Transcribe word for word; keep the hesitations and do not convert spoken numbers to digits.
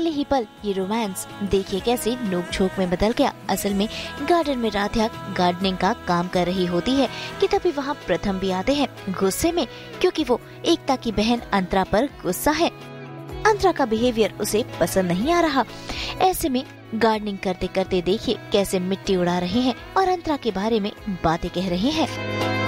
अगले ही पल ये रोमांस देखिए कैसे नोक-झोंक में बदल गया। असल में गार्डन में राध्या गार्डनिंग का काम कर रही होती है कि तभी वहाँ प्रथम भी आते हैं गुस्से में, क्योंकि वो एकता की बहन अंतरा पर गुस्सा है। अंतरा का बिहेवियर उसे पसंद नहीं आ रहा। ऐसे में गार्डनिंग करते करते देखिए कैसे मिट्टी उड़ा रहे हैं और अंतरा के बारे में बातें कह रहे हैं।